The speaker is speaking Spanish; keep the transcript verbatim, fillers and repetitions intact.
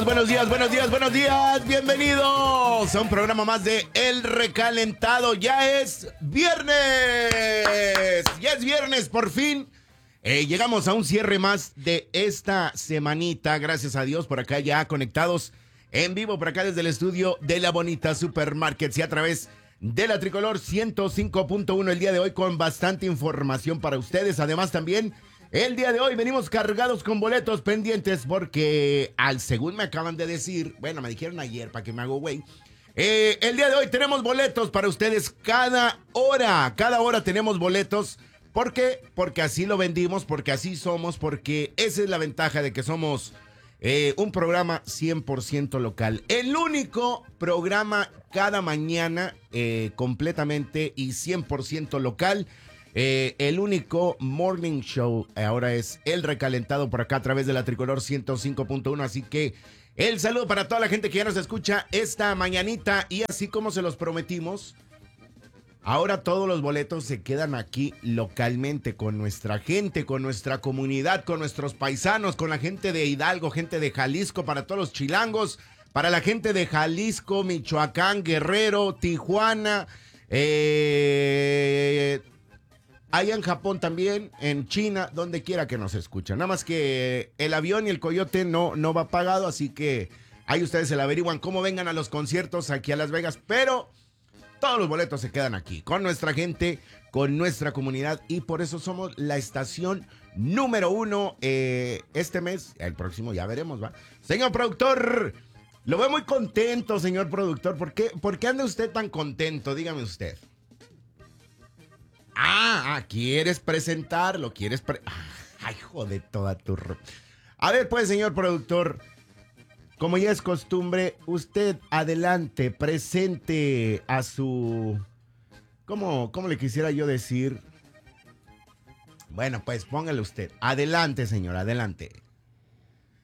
Buenos días, buenos días, buenos días. Bienvenidos a un programa más de El Recalentado. Ya es viernes. Ya es viernes, por fin. Eh, llegamos a un cierre más de esta semanita. Gracias a Dios, por acá ya conectados en vivo, por acá desde el estudio de La Bonita Supermarkets y a través de la Tricolor ciento cinco punto uno el día de hoy con bastante información para ustedes. Además también el día de hoy venimos cargados con boletos pendientes porque al según me acaban de decir, bueno, me dijeron ayer para que me hago güey, eh, el día de hoy tenemos boletos para ustedes cada hora, cada hora tenemos boletos. ¿Por qué? Porque así lo vendimos, porque así somos, porque esa es la ventaja de que somos eh, un programa cien por ciento local. El único programa cada mañana eh, completamente y cien por ciento local. Eh, el único morning show ahora es El Recalentado por acá a través de la Tricolor ciento cinco punto uno. Así que el saludo para toda la gente que ya nos escucha esta mañanita. Y así como se los prometimos, ahora todos los boletos se quedan aquí localmente con nuestra gente, con nuestra comunidad, con nuestros paisanos, con la gente de Hidalgo, gente de Jalisco, para todos los chilangos, para la gente de Jalisco, Michoacán, Guerrero, Tijuana, eh... allá en Japón también, en China, donde quiera que nos escuchen. Nada más que el avión y el coyote no, no va pagado, así que ahí ustedes se la averiguan cómo vengan a los conciertos aquí a Las Vegas. Pero todos los boletos se quedan aquí, con nuestra gente, con nuestra comunidad. Y por eso somos la estación número uno eh, este mes. El próximo ya veremos, ¿va? Señor productor, lo veo muy contento, señor productor. ¿Por qué, por qué anda usted tan contento? Dígame usted. Ah, ah, ¿quieres presentarlo? ¿Quieres pre... Ay, joder, toda tu... A ver, pues, señor productor, como ya es costumbre, usted adelante, presente a su... ¿Cómo, cómo le quisiera yo decir? Bueno, pues, póngale usted. Adelante, señor, adelante.